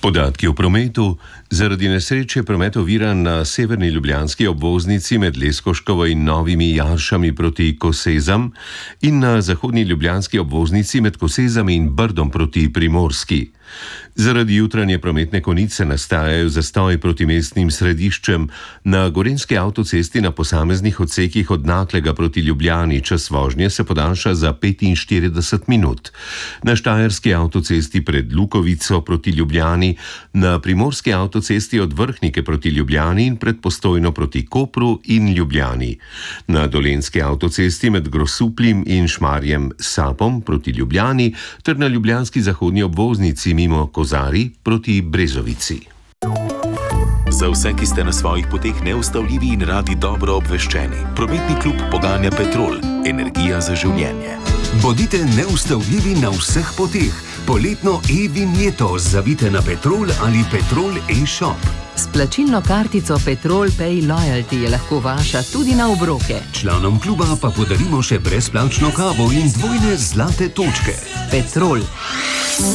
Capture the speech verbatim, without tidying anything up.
Podatki o prometu. Zaradi nesreče promet oviran na severni ljubljanski obvoznici med Leskoškovo in Novimi Jaršami proti Kosezam in na zahodni ljubljanski obvoznici med Kosezami in Brdom proti Primorski. Zaradi jutranje prometne konice nastajajo zastoji proti mestnim središčem. Na gorenjski avtocesti na posameznih odsekih od Naklega proti Ljubljani čas vožnje se podaljša za petinštirideset minut. Na štajerski avtocesti pred Lukovico proti Ljubljani, na primorski avtocesti od Vrhnike proti Ljubljani in pred Postojno proti Kopru in Ljubljani. Na dolenjski avtocesti med Grosupljem in Šmarjem Sapom proti Ljubljani ter na ljubljanski zahodni obvoznici mimo Kozari proti Brezovici. Za vse, ki ste na svojih poteh neustavljivi in radi dobro obveščeni, prometni klub poganja Petrol, energija za življenje. Bodite neustavljivi na vseh poteh. Poletno e-vinjeto zavite na Petrol ali Petrol e-shop. S plačilno kartico Petrol Pay Loyalty je lahko vaša tudi na obroke. Članom kluba pa podarimo še brezplačno kavo in dvojne zlate točke. Petrol.